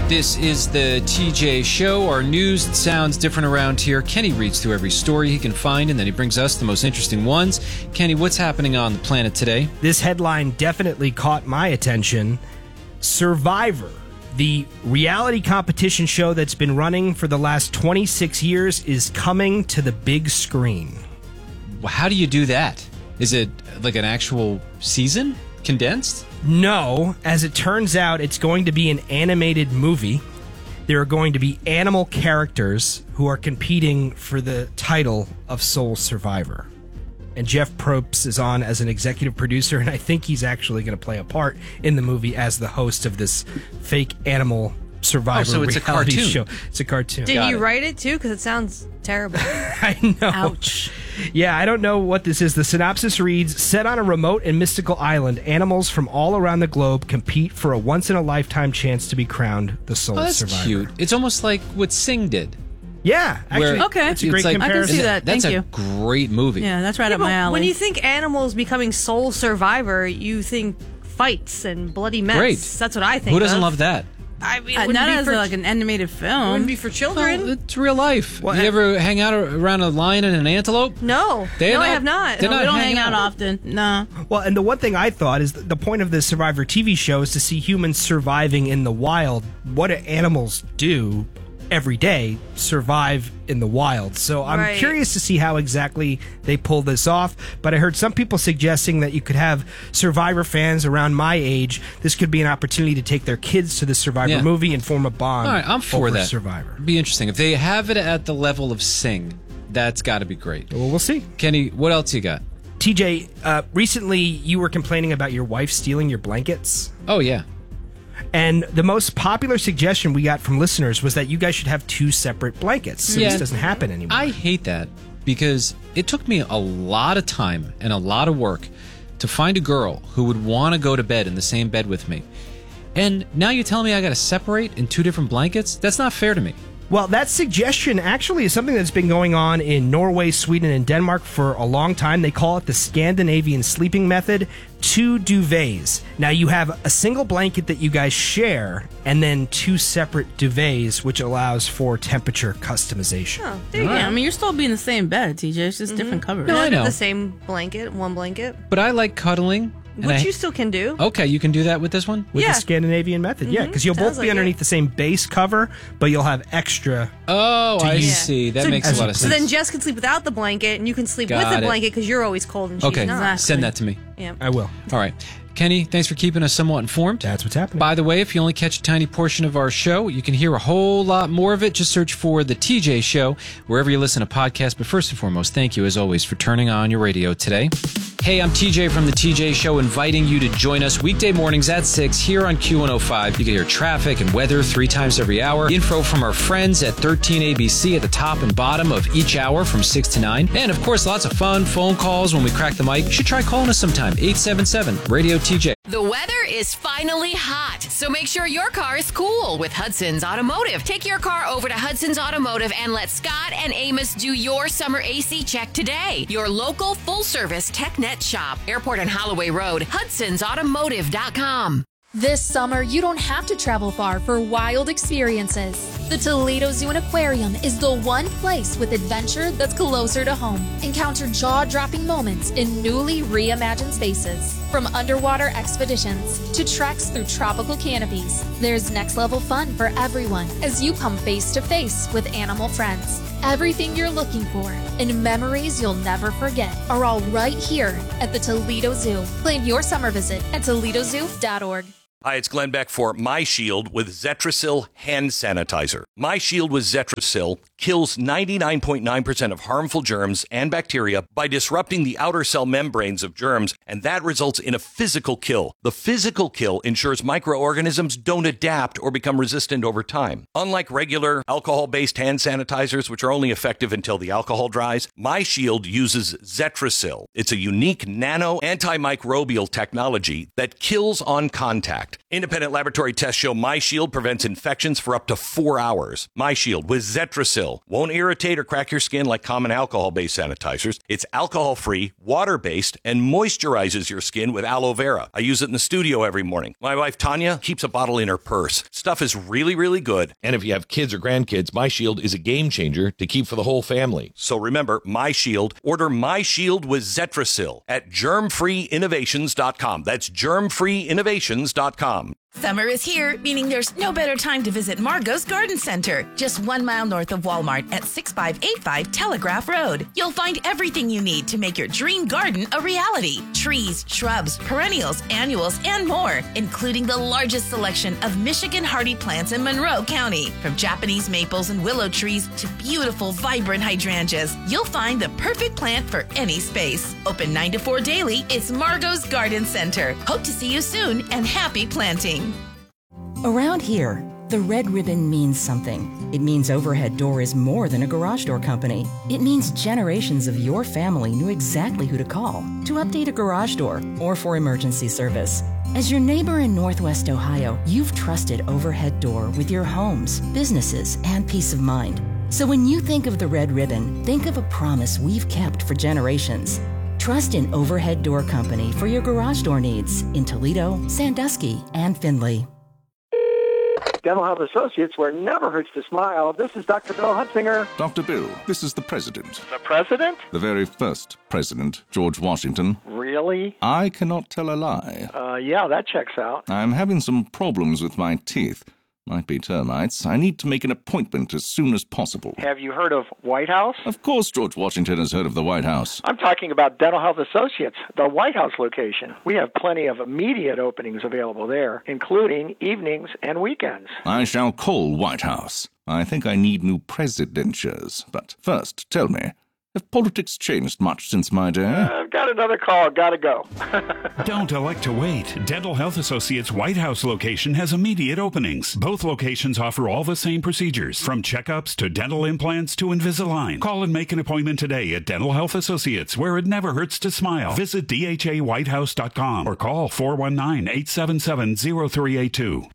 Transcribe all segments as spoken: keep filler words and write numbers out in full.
This is the T J Show. Our news sounds different around here. Kenny reads through every story he can find, and then he brings us the most interesting ones. Kenny, what's happening on the planet today? This headline definitely caught my attention. Survivor, the reality competition show that's been running for the last twenty-six years, is coming to the big screen. Well, how do you do that? Is it like an actual season? Condensed? No, as it turns out, it's going to be an animated movie. There are going to be animal characters who are competing for the title of Sole Survivor. And Jeff Probst is on as an executive producer, and I think he's actually going to play a part in the movie as the host of this fake animal Survivor oh, so it's reality a cartoon. show. It's a cartoon. Did Got you it. write it too? Because it sounds terrible. I know. Ouch. Yeah, I don't know what this is. The synopsis reads, set on a remote and mystical island, animals from all around the globe compete for a once-in-a-lifetime chance to be crowned the sole Oh, that's survivor. cute. It's almost like what Sing did. Yeah, actually, Where- Okay. it's a great It's like- I can comparison. see that. That's Thank a you. great movie. Yeah, that's right Yeah, up my but alley. when you think animals becoming sole survivor, you think fights and bloody mess. Great. That's what I think. Who doesn't of. love that? I mean, it uh, wouldn't not be as for, a, like an animated it film. wouldn't be for children. Well, it's real life. Well, you I- ever hang out around a lion and an antelope? no, They're no, I not- have not. they're No, not we don't hanging hang out out. often. No. Well, and the one thing I thought is that the point of the Survivor T V show is to see humans surviving in the wild. What do animals do every day? Survive in the wild. So I'm Right. curious to see how exactly they pull this off. But I heard some people suggesting that you could have Survivor fans around my age. This could be an opportunity to take their kids to the Survivor Yeah. movie and form a bond. All right, I'm for over that. Survivor. It'd be interesting. If they have it at the level of Sing, that's got to be great. Well, we'll see. Kenny, what else you got? T J, uh, recently you were complaining about your wife stealing your blankets. Oh, yeah. And the most popular suggestion we got from listeners was that you guys should have two separate blankets. So Yeah. this doesn't happen anymore. I hate that because it took me a lot of time and a lot of work to find a girl who would want to go to bed in the same bed with me. And now you're telling me I got to separate in two different blankets? That's not fair to me. Well, that suggestion actually is something that's been going on in Norway, Sweden, and Denmark for a long time. They call it the Scandinavian sleeping method. Two duvets. Now, you have a single blanket that you guys share, and then two separate duvets, which allows for temperature customization. Oh, there you Yeah, go. I mean, you're still being the same bed, T J. It's just different covers. No, I know. The same blanket, one blanket, But I like cuddling. and which I- you still can do. Okay, you can do that with this one? With Yeah. the Scandinavian method, yeah, because you'll Sounds both be like underneath it. the same base cover, but you'll have extra. Oh, I use- see. That So- makes a lot of So sense. then Jess can sleep without the blanket, and you can sleep Got with it. the blanket because you're always cold and she's okay, not. Exactly. send that to me. Yeah. I will. All right. Kenny, thanks for keeping us somewhat informed. That's what's happening. By the way, if you only catch a tiny portion of our show, you can hear a whole lot more of it. Just search for The T J Show wherever you listen to podcasts. But first and foremost, thank you, as always, for turning on your radio today. Hey, I'm T J from The T J Show, inviting you to join us weekday mornings at six here on Q one oh five. You can hear traffic and weather three times every hour, info from our friends at thirteen A B C at the top and bottom of each hour from six to nine, and, of course, lots of fun phone calls when we crack the mic. You should try calling us sometime, eight seven seven radio T J. The weather is finally hot, so make sure your car is cool with Hudson's Automotive. Take your car over to Hudson's Automotive and let Scott and Amos do your summer A C check today. Your local full-service TechNet shop. Airport and Holloway Road, hudsons automotive dot com. This summer, you don't have to travel far for wild experiences. The Toledo Zoo and Aquarium is the one place with adventure that's closer to home. Encounter jaw-dropping moments in newly reimagined spaces. From underwater expeditions to treks through tropical canopies, there's next-level fun for everyone as you come face-to-face with animal friends. Everything you're looking for and memories you'll never forget are all right here at the Toledo Zoo. Plan your summer visit at toledo zoo dot org. Hi, it's Glenn Beck for My Shield with Zetrasil hand sanitizer. My Shield with Zetrasil kills ninety-nine point nine percent of harmful germs and bacteria by disrupting the outer cell membranes of germs, and that results in a physical kill. The physical kill ensures microorganisms don't adapt or become resistant over time. Unlike regular alcohol-based hand sanitizers, which are only effective until the alcohol dries, My Shield uses Zetrasil. It's a unique nano antimicrobial technology that kills on contact. fact. Independent laboratory tests show MyShield prevents infections for up to four hours. MyShield with Zetrasil won't irritate or crack your skin like common alcohol-based sanitizers. It's alcohol-free, water-based, and moisturizes your skin with aloe vera. I use it in the studio every morning. My wife, Tanya, keeps a bottle in her purse. Stuff is really, really good. And if you have kids or grandkids, MyShield is a game changer to keep for the whole family. So remember, MyShield. Order MyShield with Zetrasil at germ free innovations dot com. That's germ free innovations dot com. Summer is here, meaning there's no better time to visit Margot's Garden Center, just one mile north of Walmart at sixty-five eighty-five Telegraph Road. You'll find everything you need to make your dream garden a reality. Trees, shrubs, perennials, annuals, and more, including the largest selection of Michigan hardy plants in Monroe County. From Japanese maples and willow trees to beautiful, vibrant hydrangeas, you'll find the perfect plant for any space. Open nine to four daily, it's Margot's Garden Center. Hope to see you soon, and happy planting. Around here, the red ribbon means something. It means Overhead Door is more than a garage door company. It means generations of your family knew exactly who to call to update a garage door or for emergency service. As your neighbor in Northwest Ohio, you've trusted Overhead Door with your homes, businesses, and peace of mind. So when you think of the red ribbon, think of a promise we've kept for generations. Trust in Overhead Door Company for your garage door needs in Toledo, Sandusky, and Findlay. Dental Health Associates, where it never hurts to smile. This is Doctor Bill Hutzinger. Doctor Bill, this is the president. The president? The very first president, George Washington. Really? I cannot tell a lie. Uh, yeah, that checks out. I'm having some problems with my teeth. Might be termites. I need to make an appointment as soon as possible. Have you heard of White House? Of course George Washington has heard of the White House. I'm talking about Dental Health Associates, the White House location. We have plenty of immediate openings available there, including evenings and weekends. I shall call White House. I think I need new presidentures. But first, tell me, have politics changed much since my day? Uh, I've got another call. Gotta go. Don't elect to wait. Dental Health Associates' White House location has immediate openings. Both locations offer all the same procedures, from checkups to dental implants to Invisalign. Call and make an appointment today at Dental Health Associates, where it never hurts to smile. Visit D H A white house dot com or call four one nine, eight seven seven, zero three eight two.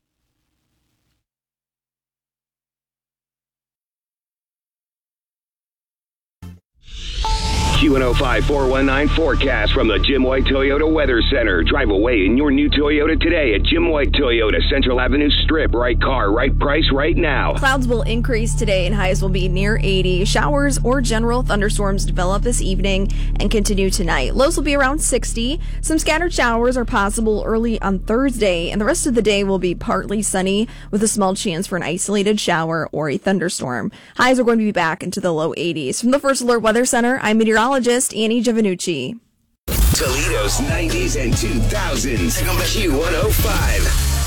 Q one oh five four one nine forecast from the Jim White Toyota Weather Center. Drive away in your new Toyota today at Jim White Toyota, Central Avenue Strip. Right car, right price, right now. Clouds will increase today and highs will be near eighty. Showers or general thunderstorms develop this evening and continue tonight. Lows will be around sixty. Some scattered showers are possible early on Thursday, and the rest of the day will be partly sunny with a small chance for an isolated shower or a thunderstorm. Highs are going to be back into the low eighties. From the First Alert Weather Center, I'm meteorologist Annie Giovannucci. Toledo's nineties and two thousands. Q one oh five.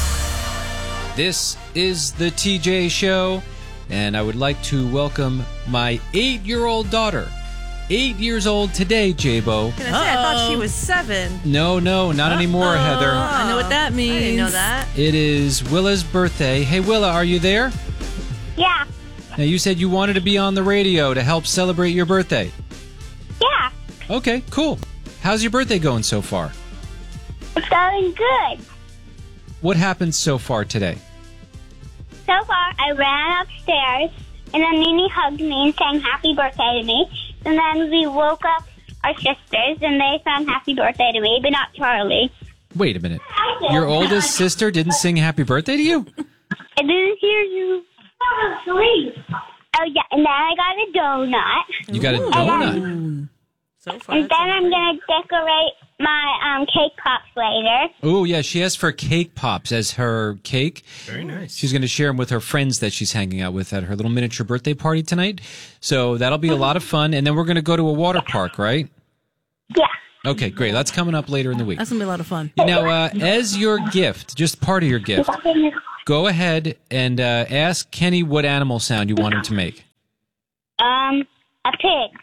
This is the T J Show, and I would like to welcome my eight-year-old daughter. Eight years old today, J-Bo. Can I say, I thought she was seven. No, no, not Uh-oh. anymore, Heather. I know what that means. I didn't know that. It is Willa's birthday. Hey, Willa, are you there? Yeah. Now, you said you wanted to be on the radio to help celebrate your birthday. Yeah. Okay, cool. How's your birthday going so far? It's going good. What happened so far today? So far, I ran upstairs, and then Nini hugged me and sang happy birthday to me. And then we woke up our sisters, and they sang happy birthday to me, but not Charlie. Wait a minute. Your oldest sister didn't sing happy birthday to you? I didn't hear you. I was asleep. Oh, yeah, and then I got a donut. You got a donut? So far, and then I'm going to decorate my um, cake pops later. Oh, yeah, she asked for cake pops as her cake. Very nice. She's going to share them with her friends that she's hanging out with at her little miniature birthday party tonight. So that'll be a lot of fun. And then we're going to go to a water park, right? Yeah. Okay, great. That's coming up later in the week. That's going to be a lot of fun. Now, uh, as your gift, just part of your gift, go ahead and uh, ask Kenny what animal sound you want him to make. Um, a pig.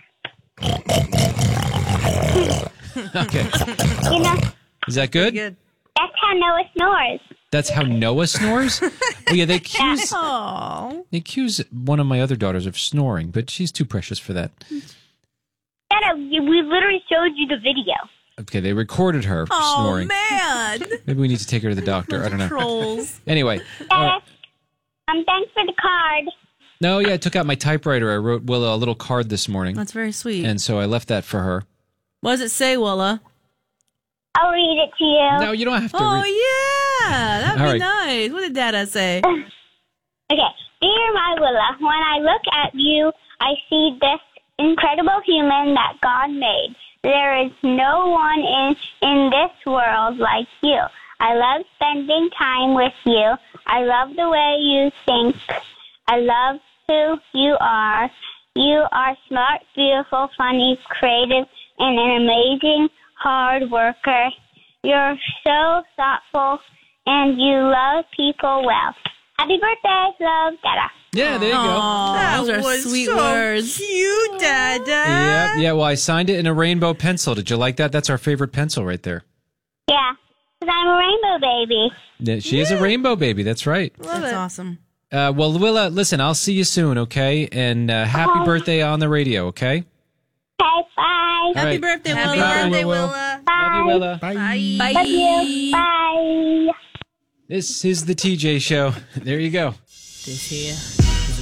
Okay. You know, Is that good? that's how Noah snores. That's how Noah snores? Oh, yeah, they accuse, Aww. they accuse one of my other daughters of snoring, but she's too precious for that. Yeah, no, we literally showed you the video. Okay, they recorded her Oh, snoring. man. Maybe we need to take her to the doctor. I don't know. Trolls. Anyway. Uh, Um, thanks for the card. no, yeah, I took out my typewriter. I wrote Willa a little card this morning. That's very sweet. And so I left that for her. What does it say, Willa? I'll read it to you. No, you don't have to Oh, read. yeah. That'd All be right. nice. What did Dada say? Okay. Dear my Willa, when I look at you, I see this incredible human that God made. There is no one in, in this world like you. I love spending time with you. I love the way you think. I love who you are. You are smart, beautiful, funny, creative, and an amazing hard worker. You're so thoughtful, and you love people well. Happy birthday, love, Dada. Yeah, there you go. Aw, those are was sweet so words. cute, Dada. Yeah, yeah. Well, I signed it in a rainbow pencil. Did you like that? That's our favorite pencil right there. Yeah, because I'm a rainbow baby. Yeah, she is a rainbow baby. That's right. That's it. awesome. Uh, well, Willa, listen, I'll see you soon, okay? And uh, happy Okay. birthday on the radio, okay? Okay, bye. Happy right. birthday, Happy Willa. birthday, Willa. Willa. Bye. Love you, Willa. Bye. Bye. Love you. Bye. This is the T J Show. There you go. This here.